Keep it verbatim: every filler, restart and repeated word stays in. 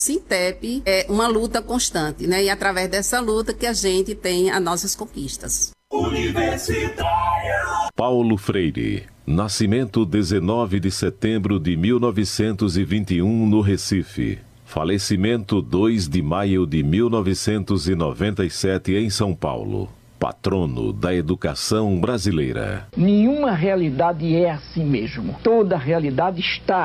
Sintep é uma luta constante, né? E é através dessa luta que a gente tem as nossas conquistas. Universitária. Paulo Freire. Nascimento dezenove de setembro de mil novecentos e vinte e um no Recife. Falecimento dois de maio de mil novecentos e noventa e sete em São Paulo. Patrono da educação brasileira. Nenhuma realidade é assim mesmo. Toda realidade está